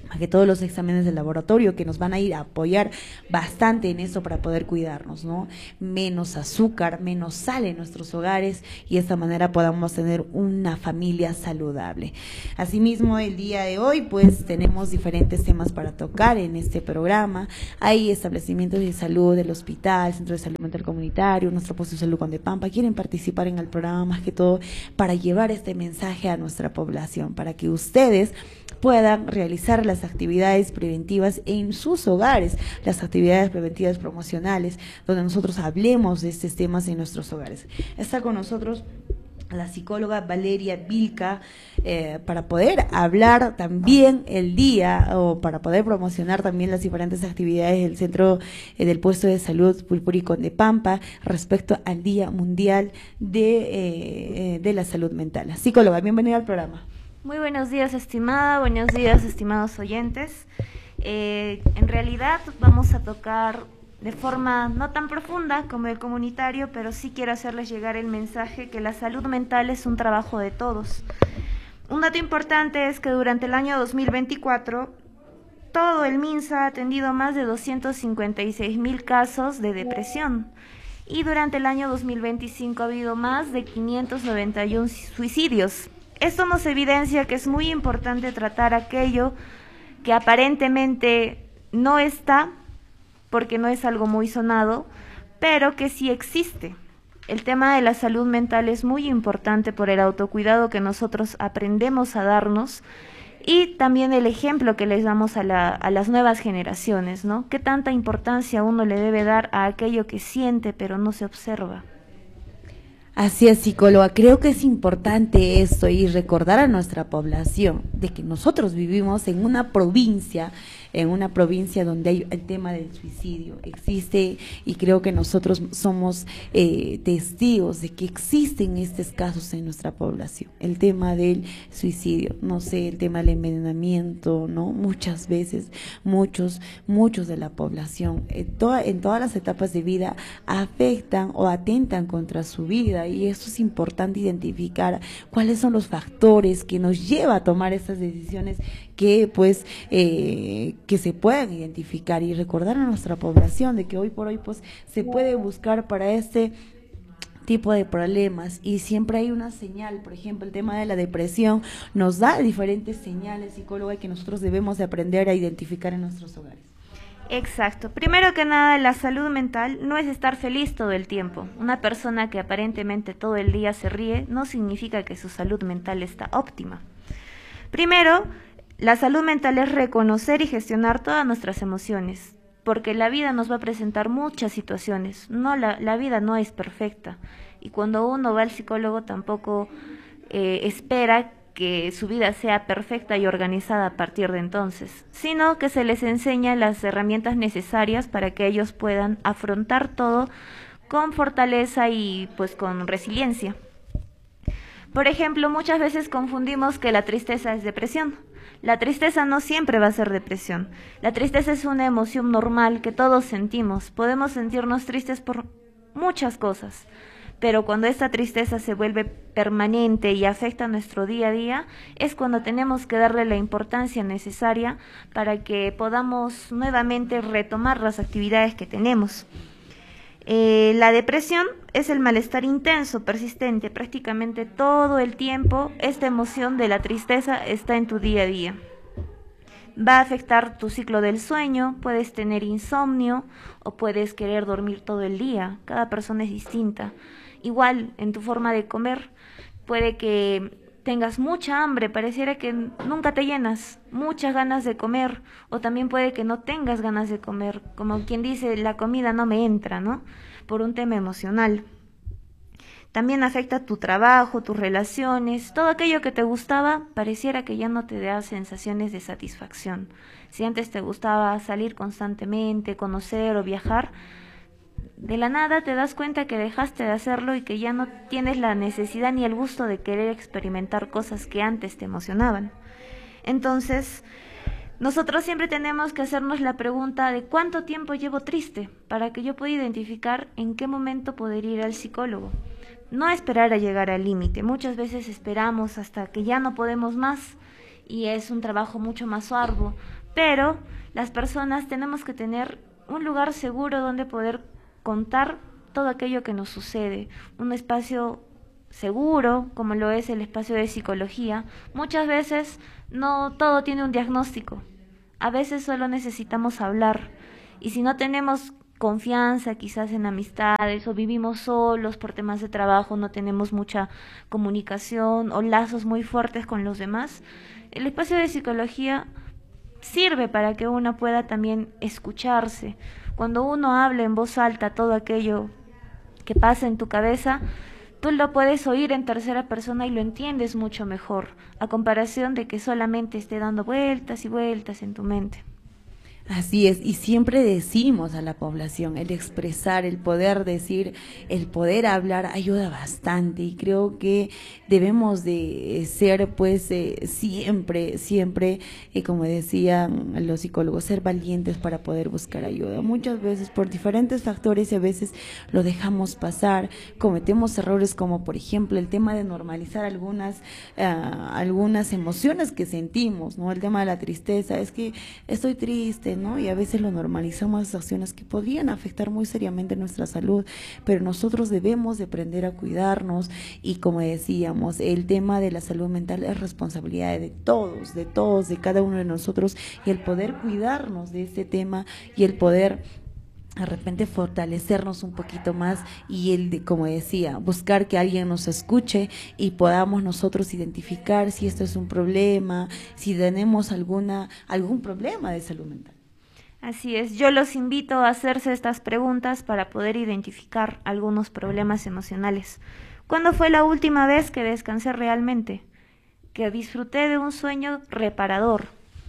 más que todos los exámenes de laboratorio que nos van a ir a apoyar bastante en eso para poder cuidarnos, ¿no? Menos azúcar, menos sal en nuestros hogares y de esta manera podamos tener una familia saludable. Asimismo, el día de hoy pues tenemos diferentes temas para tocar en este programa. Hay establecimientos de salud del hospital, Centro de Salud Mental Comunitario, nuestro puesto de salud Condepampa, quieren participar en el programa más que todo para llevar este mensaje a nuestra población, para que ustedes puedan realizar las actividades preventivas en sus hogares, las actividades preventivas promocionales, donde nosotros hablemos de estos temas en nuestros hogares. Está con nosotros la psicóloga Valeria Vilca, eh, para poder hablar también el día o para poder promocionar también las diferentes actividades del Centro eh, del Puesto de Salud Pulpuri Condepampa respecto al Día Mundial de, eh, de la Salud Mental. Psicóloga, bienvenida al programa. Muy buenos días, estimada, buenos días, estimados oyentes. Eh, en realidad vamos a tocar de forma no tan profunda como el comunitario, pero sí quiero hacerles llegar el mensaje que la salud mental es un trabajo de todos. Un dato importante es que durante el año dos mil veinticuatro, todo el MINSA ha atendido más de doscientos cincuenta y seis mil casos de depresión. Y durante el año dos mil veinticinco ha habido más de quinientos noventa y uno suicidios. Esto nos evidencia que es muy importante tratar aquello que aparentemente no está, porque no es algo muy sonado, pero que sí existe. El tema de la salud mental es muy importante por el autocuidado que nosotros aprendemos a darnos y también el ejemplo que les damos a, la, a las nuevas generaciones, ¿no? ¿Qué tanta importancia uno le debe dar a aquello que siente pero no se observa? Así es, psicóloga, creo que es importante esto y recordar a nuestra población de que nosotros vivimos en una provincia, en una provincia donde hay el tema del suicidio, existe y creo que nosotros somos eh, testigos de que existen estos casos en nuestra población, el tema del suicidio, no sé, el tema del envenenamiento, ¿no? Muchas veces, muchos, muchos de la población, en, toda, en todas las etapas de vida afectan o atentan contra su vida y eso es importante identificar cuáles son los factores que nos lleva a tomar estas decisiones que pues eh, que se puedan identificar y recordar a nuestra población de que hoy por hoy pues se puede buscar para este tipo de problemas y siempre hay una señal, por ejemplo el tema de la depresión nos da diferentes señales, psicóloga, que nosotros debemos de aprender a identificar en nuestros hogares. Exacto. Primero que nada, la salud mental no es estar feliz todo el tiempo. Una persona que aparentemente todo el día se ríe no significa que su salud mental está óptima. Primero, la salud mental es reconocer y gestionar todas nuestras emociones, porque la vida nos va a presentar muchas situaciones. No, la, la vida no es perfecta. Y cuando uno va al psicólogo tampoco eh, espera que su vida sea perfecta y organizada a partir de entonces, sino que se les enseña las herramientas necesarias para que ellos puedan afrontar todo con fortaleza y pues con resiliencia. Por ejemplo, muchas veces confundimos que la tristeza es depresión. La tristeza no siempre va a ser depresión. La tristeza es una emoción normal que todos sentimos. Podemos sentirnos tristes por muchas cosas. Pero cuando esta tristeza se vuelve permanente y afecta nuestro día a día, es cuando tenemos que darle la importancia necesaria para que podamos nuevamente retomar las actividades que tenemos. Eh, la depresión es el malestar intenso, persistente, prácticamente todo el tiempo. Esta emoción de la tristeza está en tu día a día. Va a afectar tu ciclo del sueño, puedes tener insomnio o puedes querer dormir todo el día. Cada persona es distinta. Igual, en tu forma de comer, puede que tengas mucha hambre, pareciera que nunca te llenas, muchas ganas de comer, o también puede que no tengas ganas de comer, como quien dice, la comida no me entra, ¿no? Por un tema emocional. También afecta tu trabajo, tus relaciones, todo aquello que te gustaba, pareciera que ya no te da sensaciones de satisfacción. Si antes te gustaba salir constantemente, conocer o viajar, de la nada te das cuenta que dejaste de hacerlo y que ya no tienes la necesidad ni el gusto de querer experimentar cosas que antes te emocionaban. Entonces, nosotros siempre tenemos que hacernos la pregunta de cuánto tiempo llevo triste para que yo pueda identificar en qué momento poder ir al psicólogo. No esperar a llegar al límite. Muchas veces esperamos hasta que ya no podemos más y es un trabajo mucho más arduo, pero las personas tenemos que tener un lugar seguro donde poder contar todo aquello que nos sucede, un espacio seguro, como lo es el espacio de psicología. Muchas veces no todo tiene un diagnóstico, a veces solo necesitamos hablar, y si no tenemos confianza quizás en amistades o vivimos solos por temas de trabajo, no tenemos mucha comunicación o lazos muy fuertes con los demás, el espacio de psicología sirve para que uno pueda también escucharse. Cuando uno habla en voz alta todo aquello que pasa en tu cabeza, tú lo puedes oír en tercera persona y lo entiendes mucho mejor, a comparación de que solamente esté dando vueltas y vueltas en tu mente. Así es, y siempre decimos a la población, el expresar, el poder decir, el poder hablar ayuda bastante, y creo que debemos de ser pues eh, siempre, siempre, eh, como decían los psicólogos, ser valientes para poder buscar ayuda. Muchas veces por diferentes factores y a veces lo dejamos pasar, cometemos errores como por ejemplo el tema de normalizar algunas, uh, algunas emociones que sentimos, ¿no? El tema de la tristeza, es que estoy triste, ¿no? Y a veces lo normalizamos, esas acciones que podrían afectar muy seriamente nuestra salud, pero nosotros debemos de aprender a cuidarnos, y como decíamos, el tema de la salud mental es responsabilidad de todos, de todos, de cada uno de nosotros, y el poder cuidarnos de este tema y el poder de repente fortalecernos un poquito más, y el de, como decía, buscar que alguien nos escuche y podamos nosotros identificar si esto es un problema, si tenemos alguna algún problema de salud mental. Así es, yo los invito a hacerse estas preguntas para poder identificar algunos problemas emocionales. ¿Cuándo fue la última vez que descansé realmente? ¿Que disfruté de un sueño reparador?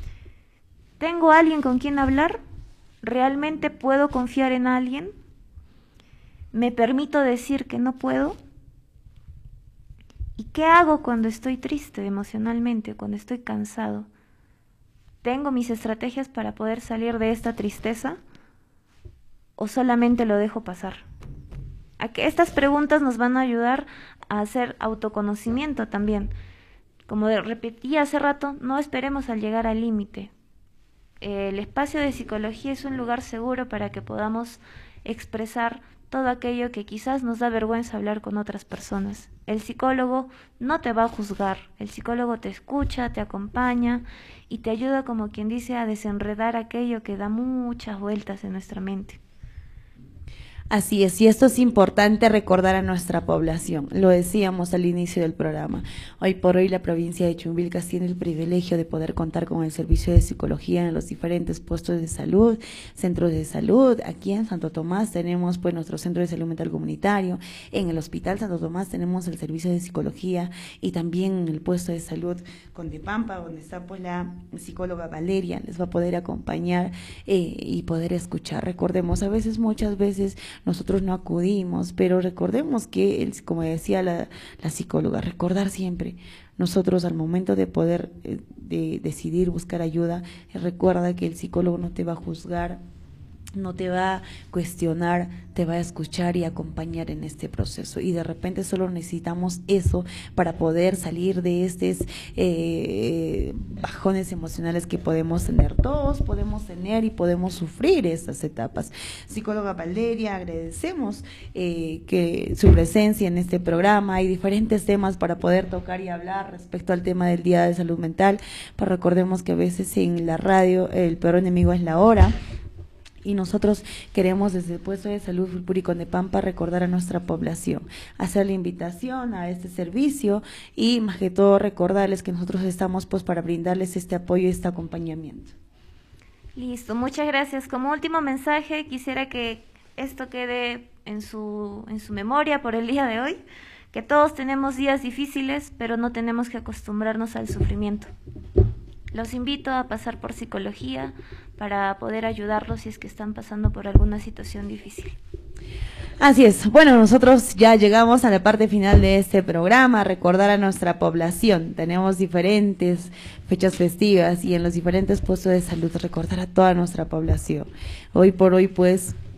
¿Tengo alguien con quien hablar? ¿Realmente puedo confiar en alguien? ¿Me permito decir que no puedo? ¿Y qué hago cuando estoy triste emocionalmente, cuando estoy cansado? ¿Tengo mis estrategias para poder salir de esta tristeza? ¿O solamente lo dejo pasar? A que estas preguntas nos van a ayudar a hacer autoconocimiento también. Como repetí hace rato, no esperemos al llegar al límite. El espacio de psicología es un lugar seguro para que podamos expresar todo aquello que quizás nos da vergüenza hablar con otras personas. El psicólogo no te va a juzgar, el psicólogo te escucha, te acompaña y te ayuda, como quien dice, a desenredar aquello que da muchas vueltas en nuestra mente. Así es, y esto es importante recordar a nuestra población. Lo decíamos al inicio del programa. Hoy por hoy la provincia de Chumbivilcas tiene el privilegio de poder contar con el servicio de psicología en los diferentes puestos de salud, centros de salud. Aquí en Santo Tomás tenemos pues nuestro centro de salud mental comunitario. En el Hospital Santo Tomás tenemos el servicio de psicología, y también en el puesto de salud Condepampa, donde está pues la psicóloga Valeria, les va a poder acompañar eh, y poder escuchar. Recordemos, a veces, muchas veces nosotros no acudimos, pero recordemos que, el, como decía la, la psicóloga, recordar siempre, nosotros al momento de poder eh, de decidir buscar ayuda, eh, recuerda que el psicólogo no te va a juzgar, no te va a cuestionar, te va a escuchar y acompañar en este proceso. Y de repente solo necesitamos eso para poder salir de estos eh, bajones emocionales que podemos tener. Todos podemos tener y podemos sufrir estas etapas. Psicóloga Valeria, agradecemos eh, que su presencia en este programa. Hay diferentes temas para poder tocar y hablar respecto al tema del Día de Salud Mental. Pero recordemos que a veces en la radio el peor enemigo es la hora. Y nosotros queremos desde el puesto de salud Fulpuri Condepampa recordar a nuestra población, hacer la invitación a este servicio y más que todo recordarles que nosotros estamos pues para brindarles este apoyo y este acompañamiento. Listo, muchas gracias. Como último mensaje quisiera que esto quede en su, en su memoria por el día de hoy, que todos tenemos días difíciles, pero no tenemos que acostumbrarnos al sufrimiento. Los invito a pasar por psicología para poder ayudarlos si es que están pasando por alguna situación difícil. Así es. Bueno, nosotros ya llegamos a la parte final de este programa, recordar a nuestra población. Tenemos diferentes fechas festivas y en los diferentes puestos de salud recordar a toda nuestra población. Hoy por hoy, pues,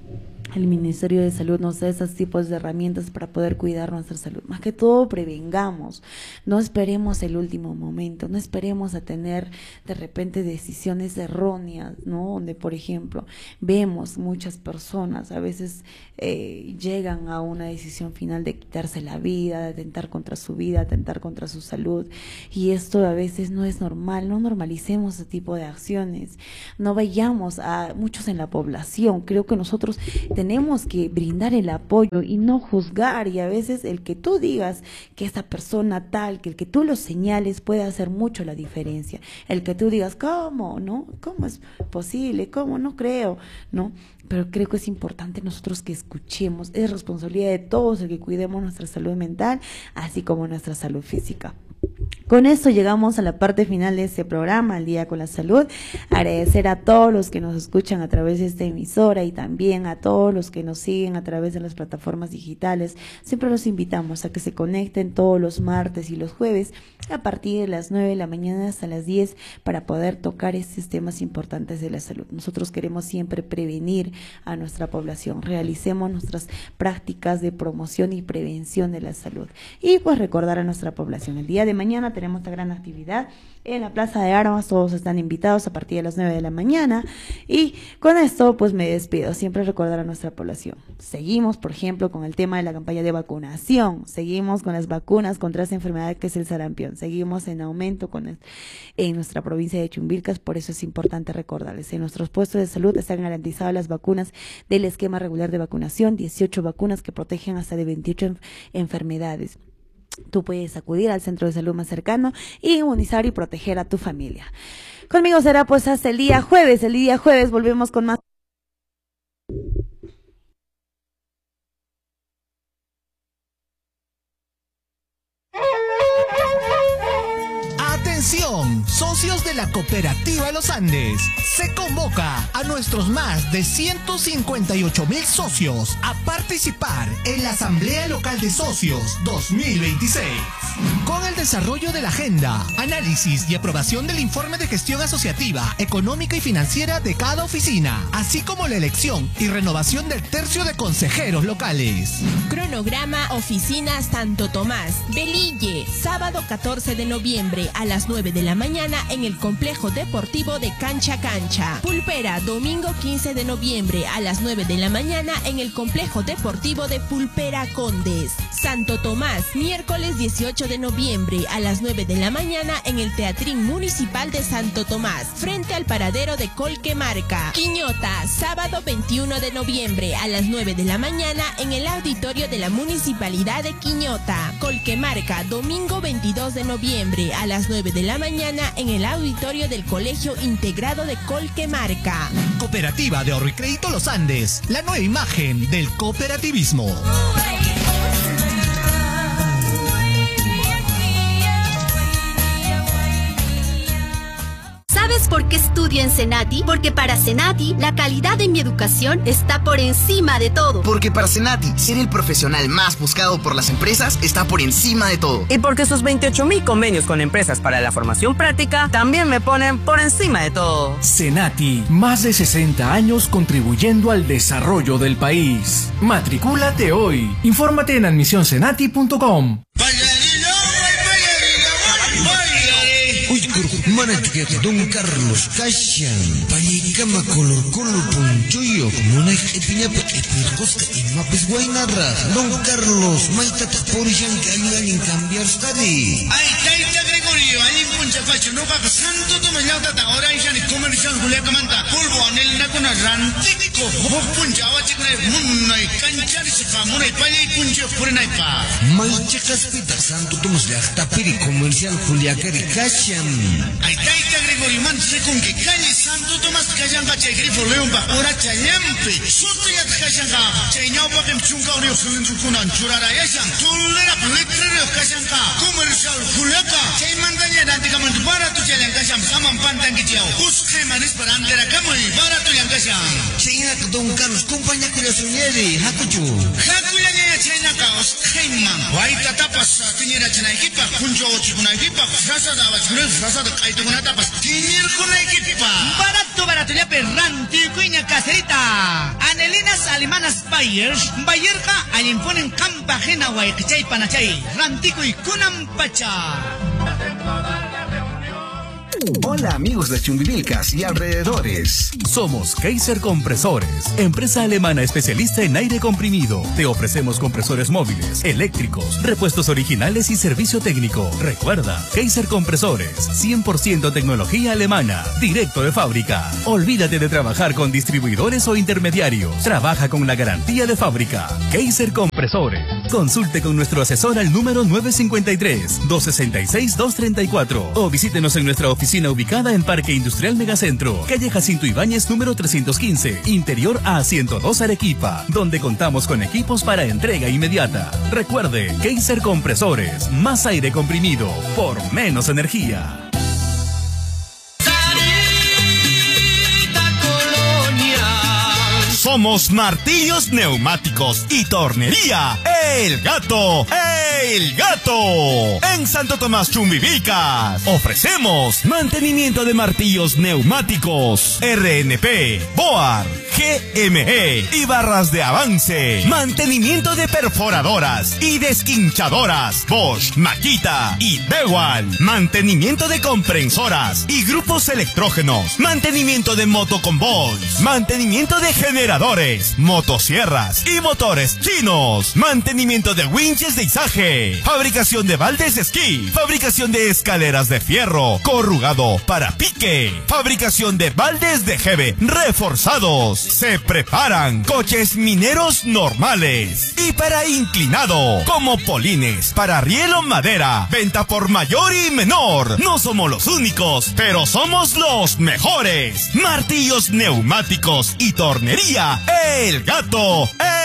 El Ministerio de Salud nos da esos tipos de herramientas para poder cuidar nuestra salud. Más que todo, prevengamos. No esperemos el último momento. No esperemos a tener de repente decisiones erróneas, ¿no? Donde, por ejemplo, vemos muchas personas a veces eh, llegan a una decisión final de quitarse la vida, de atentar contra su vida, atentar contra su salud. Y esto a veces no es normal. No normalicemos ese tipo de acciones. No vayamos a muchos en la población. Creo que nosotros tenemos que brindar el apoyo y no juzgar, y a veces el que tú digas que esta persona tal, que el que tú lo señales puede hacer mucho la diferencia. El que tú digas, ¿cómo? ¿No? ¿Cómo es posible? ¿Cómo? No creo, ¿no? Pero creo que es importante nosotros que escuchemos. Es responsabilidad de todos el que cuidemos nuestra salud mental, así como nuestra salud física. Con esto llegamos a la parte final de este programa, El Día con la Salud. Agradecer a todos los que nos escuchan a través de esta emisora y también a todos los que nos siguen a través de las plataformas digitales. Siempre los invitamos a que se conecten todos los martes y los jueves a partir de las nueve de la mañana hasta las diez para poder tocar estos temas importantes de la salud. Nosotros queremos siempre prevenir a nuestra población. Realicemos nuestras prácticas de promoción y prevención de la salud. Y pues recordar a nuestra población. El día de mañana tenemos esta gran actividad en la Plaza de Armas. Todos están invitados a partir de las nueve de la mañana. Y con esto pues me despido. Siempre recordar a nuestra población. Seguimos, por ejemplo, con el tema de la campaña de vacunación. Seguimos con las vacunas contra esta enfermedad que es el sarampión. Seguimos en aumento con el, en nuestra provincia de Chumbilcas. Por eso es importante recordarles. En nuestros puestos de salud están garantizadas las vacunas del esquema regular de vacunación. dieciocho vacunas que protegen hasta de veintiocho en, enfermedades. Tú puedes acudir al centro de salud más cercano y inmunizar y proteger a tu familia. Conmigo será pues hasta el día jueves. El día jueves volvemos con más. Atención, socios de la Cooperativa Los Andes. Se convoca a nuestros más de ciento cincuenta y ocho mil socios a participar en la Asamblea Local de Socios dos mil veintiséis. Con el desarrollo de la agenda, análisis y aprobación del informe de gestión asociativa, económica y financiera de cada oficina, así como la elección y renovación del tercio de consejeros locales. Cronograma Oficina Santo Tomás, Belille, sábado catorce de noviembre a las nueve de la mañana en el Complejo Deportivo de Cancha Cancha. Pulpera, domingo quince de noviembre a las nueve de la mañana en el Complejo Deportivo de Pulpera Condes. Santo Tomás, miércoles dieciocho de noviembre a las nueve de la mañana en el Teatrín Municipal de Santo Tomás, frente al paradero de Colquemarca. Quiñota, sábado veintiuno de noviembre a las nueve de la mañana en el auditorio de la Municipalidad de Quiñota. Colquemarca, domingo veintidós de noviembre a las nueve de la mañana en el auditorio del Colegio Integrado de Colquemarca. Cooperativa de Ahorro y Crédito Los Andes, la nueva imagen del cooperativismo. ¿Sabes por qué estudio en Senati? Porque para Senati, la calidad de mi educación está por encima de todo. Porque para Senati, ser el profesional más buscado por las empresas está por encima de todo. Y porque sus veintiocho mil convenios con empresas para la formación práctica también me ponen por encima de todo. Senati, más de sesenta años contribuyendo al desarrollo del país. Matricúlate hoy. Infórmate en admisión senati punto com. Manatque Don Carlos Cashan, Panicama color color punchoyo, Monak epiñapa epircosca y mapes guainarra. Don Carlos, maitata porishan que alguien cambiar study. Ay, Taita Gregorio, ahí puncha pacho, no papa santo toma yauta ta ahora ya ni comercial Julia Camanta, polvo anel nakuna rantico, ho puncha awachikne munai kanchar chica munai paya y puncha purinai pa. Maichecas pita santo tomas la piri comercial Julia Cari Cashan. Ay, Taita Gregorio, man, se con que calle Santo Tomás Cayanga, che grifo león pa, ora chayampe, soto ya Cayanga, cheñao pa que mchunga unio sulinzukunan, churara yashan, tulera pletrero Cayanga, comercial Juliaca, chay mandaña dante kaman tu barato chayanga sham, saman pantan kichao, usque manis para andera kamoy, barato yanga sham. Cheñac Don Carlos, compañía con la suñere, hakuchu. Hakuya ya cheñaca, tapas Heyman Waita tapas Tiñera Chinaikipa Kunjo Chikunaikipa Frasa da Bachgrul Frasa da Kaituguna tapas Tiñer Kunaikipa Barato barato ya perranti Cuiña caserita Anelinas alemanas Bayers Bayerka Alimponen Campa Jena Waikchay Panachay Rantico y Kunampacha. Hola amigos de Chumbivilcas y alrededores. Somos Kaiser Compresores, empresa alemana especialista en aire comprimido. Te ofrecemos compresores móviles, eléctricos, repuestos originales y servicio técnico. Recuerda, Kaiser Compresores, cien por ciento tecnología alemana, directo de fábrica. Olvídate de trabajar con distribuidores o intermediarios. Trabaja con la garantía de fábrica. Kaiser Compresores. Consulte con nuestro asesor al número nueve cinco tres, dos seis seis, dos tres cuatro o visítenos en nuestra oficina ubicada en Parque Industrial Megacentro, calle Jacinto Ibáñez número trescientos quince, interior A ciento dos Arequipa, donde contamos con equipos para entrega inmediata. Recuerde, Kaiser Compresores, más aire comprimido por menos energía. Somos Martillos Neumáticos y Tornería El Gato, El Gato. En Santo Tomás Chumbivilcas ofrecemos mantenimiento de martillos neumáticos R N P, Boar, G M E y barras de avance. Mantenimiento de perforadoras y desquinchadoras Bosch, Makita y Dewalt. Mantenimiento de comprensoras y grupos electrógenos. Mantenimiento de motoconvoys. Mantenimiento de generadores, motosierras y motores chinos. Mantenimiento de winches de izaje. Fabricación de baldes de esquí. Fabricación de escaleras de fierro corrugado para pique. Fabricación de baldes de G B reforzados. Se preparan coches mineros normales y para inclinado, como polines, para rielo madera. Venta por mayor y menor. No somos los únicos, pero somos los mejores. Martillos neumáticos y tornería El Gato,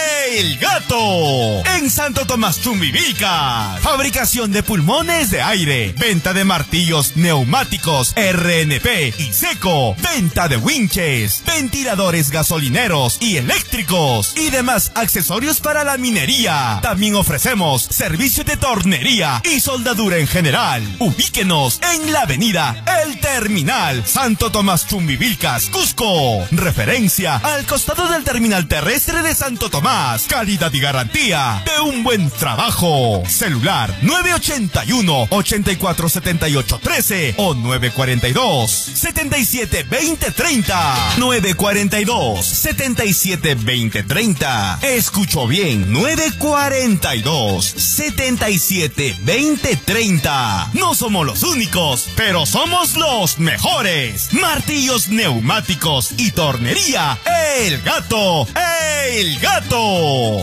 El Gato. En Santo Tomás Chumbivilcas. Fabricación de pulmones de aire. Venta de martillos neumáticos R N P y seco. Venta de winches, ventiladores gasolineros y eléctricos y demás accesorios para la minería. También ofrecemos servicio de tornería y soldadura en general. Ubíquenos en la avenida El Terminal, Santo Tomás Chumbivilcas, Cusco. Referencia al costado del terminal terrestre de Santo Tomás. Calidad y garantía de un buen trabajo. Celular nueve ocho uno, ocho cuatro siete ocho uno tres o nueve cuatro dos, siete siete dos cero tres cero. nueve cuatro dos, siete siete dos cero tres cero. Escucho bien, nueve cuatro dos, siete siete dos cero tres cero. No somos los únicos, pero somos los mejores. Martillos neumáticos y tornería El Gato, El Gato.